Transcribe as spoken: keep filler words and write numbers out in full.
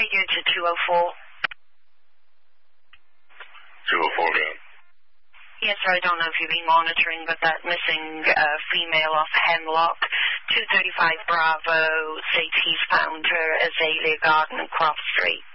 radio to two oh four. two oh four, down. Yes, sir, I don't know if you've been monitoring, but that missing uh, female off Hemlock, two thirty-five Bravo, says he's found her, Azalea Garden, Cross Street.